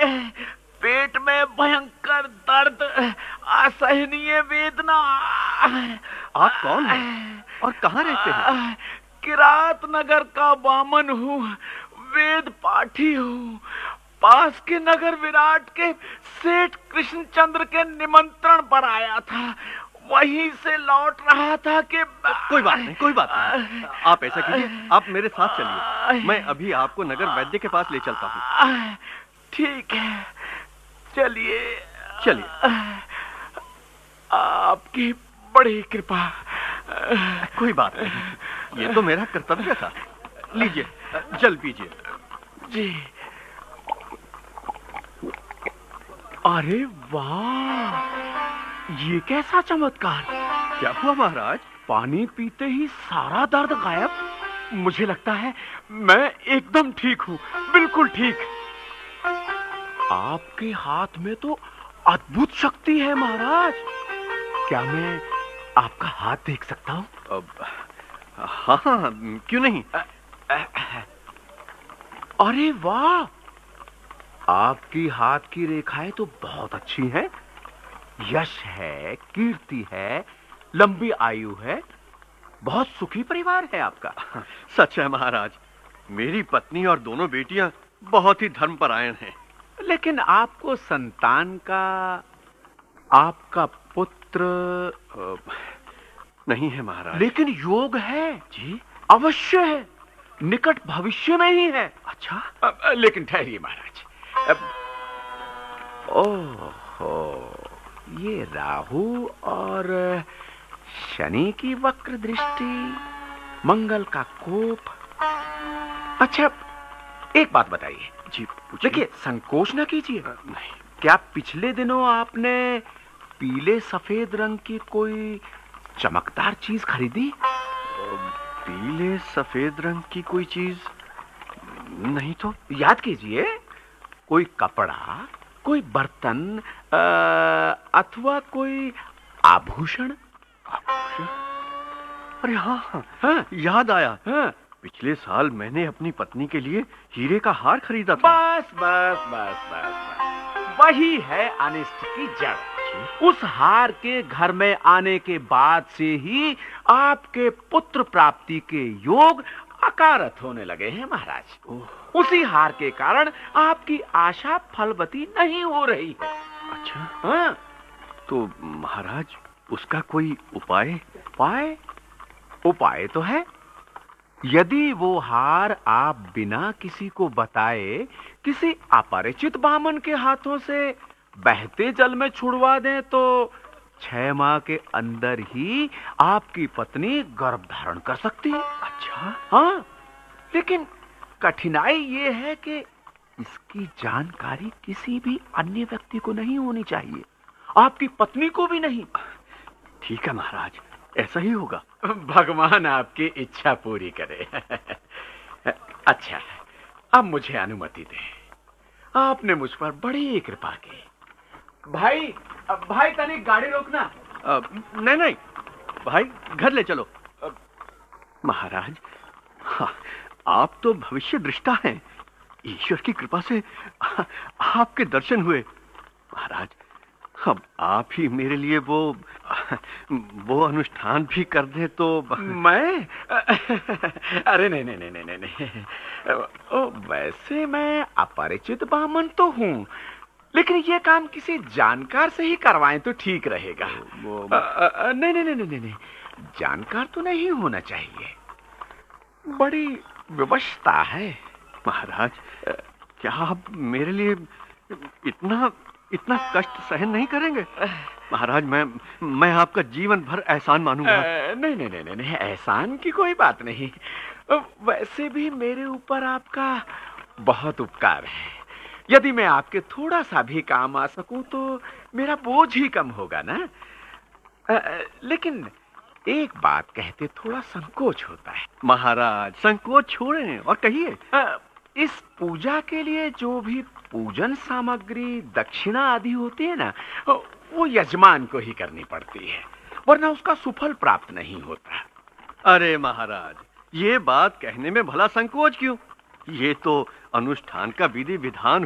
पेट में भयंकर दर्द, असहनीय वेदना। आप कौन हैं और कहाँ रहते हैं? किरात नगर का वामन हूँ, वेद पाठी हूँ। पास के नगर विराट के सेठ कृष्णचंद्र के निमंत्रण पर आया था, वहीं से लौट रहा था कि कोई बात नहीं, कोई बात नहीं। आप ऐसा कीजिए, आप मेरे साथ चलिए, मैं अभी आपको नगर वैद्य के पास ले चलता हूँ। ठीक है, चलिए चलिए। आपकी बड़ी कृपा। कोई बात नहीं, ये तो मेरा कर्तव्य था। लीजिए, जल पीजिए। जी। अरे वाह, ये कैसा चमत्कार! क्या हुआ महाराज? पानी पीते ही सारा दर्द गायब। मुझे लगता है मैं एकदम ठीक हूँ, बिल्कुल ठीक। आपके हाथ में तो अद्भुत शक्ति है महाराज। क्या मैं आपका हाथ देख सकता हूँ? हाँ हाँ, क्यों नहीं। अरे वाह, आपकी हाथ की रेखाएं तो बहुत अच्छी हैं। यश है, कीर्ति है, लंबी आयु है, बहुत सुखी परिवार है आपका। सच है महाराज, मेरी पत्नी और दोनों बेटियां बहुत ही धर्मपरायण हैं। लेकिन आपको संतान का, आपका पुत्र नहीं है महाराज। लेकिन योग है जी, अवश्य है, निकट भविष्य में ही है। अच्छा, लेकिन ठहरिए महाराज। ओहो, ये राहु और शनि की वक्र दृष्टि, मंगल का कोप। अच्छा, एक बात बताइए। जी पूछिए। देखिए, संकोच ना कीजिए। नहीं। क्या पिछले दिनों आपने पीले सफेद रंग की कोई चमकदार चीज खरीदी? पीले सफेद रंग की कोई चीज नहीं तो। याद कीजिए, कोई कपड़ा, कोई बर्तन, अथवा कोई आभूषण। आभूषण? अरे हाँ हाँ, हाँ, याद आया। हाँ। पिछले साल मैंने अपनी पत्नी के लिए हीरे का हार खरीदा था। बस बस बस बस बस, वही है अनिष्ट की जड़। उस हार के घर में आने के बाद से ही आपके पुत्र प्राप्ति के योग अकारत होने लगे हैं महाराज। उसी हार के कारण आपकी आशा फलवती नहीं हो रही है। अच्छा, हाँ? तो महाराज उसका कोई उपाय? उपाय? उपाय तो है। यदि वो हार आप बिना किसी को बताए किसी अपरिचित बामन के हाथों से बहते जल में छुड़वा दें तो 6 माह के अंदर ही आपकी पत्नी गर्भ धारण कर सकती है। अच्छा, हाँ, लेकिन कठिनाई ये है कि इसकी जानकारी किसी भी अन्य व्यक्ति को नहीं होनी चाहिए, आपकी पत्नी को भी नहीं। ठीक है महाराज, ऐसा ही होगा। भगवान आपकी इच्छा पूरी करे। अच्छा, अब मुझे अनुमति दें। आपने मुझ पर बड़ी कृपा की। भाई, भाई तनिक गाड़ी रोकना। नहीं नहीं भाई, घर ले चलो। महाराज, हाँ, आप तो भविष्य दृष्टा हैं। ईश्वर की कृपा से आपके दर्शन हुए। महाराज, अब आप ही मेरे लिए वो अनुष्ठान भी कर दे तो। मैं? अरे नहीं नहीं नहीं नहीं नहीं नहीं। वैसे मैं अपरिचित बामन तो हूँ, लेकिन ये काम किसी जानकार से ही करवाएं तो ठीक रहेगा। नहीं नहीं नहीं नहीं नहीं, जानकार तो नहीं होना चाहिए। बड़ी व्यवस्था है। महाराज, क्या आप मेरे लिए इतना कष्ट सहन नहीं करेंगे? महाराज, मैं आपका जीवन भर एहसान मानूंगा। नहीं नहीं नहीं नहीं, एहसान की कोई बात नहीं। वैसे भी मेरे ऊपर आपका बहुत उपकार है। यदि मैं आपके थोड़ा सा भी काम आ सकूं तो मेरा बोझ ही कम होगा ना। लेकिन एक बात कहते थोड़ा संकोच होता है। महाराज, संकोच छोड़ें और कहिए। इस पूजा के लिए जो भी पूजन सामग्री, दक्षिणा आदि होती है ना, वो यजमान को ही करनी पड़ती है, वरना उसका सुफल प्राप्त नहीं होता। अरे महाराज, ये बात कहने में भला संकोच क्यों? ये तो अनुष्ठान का विधि विधान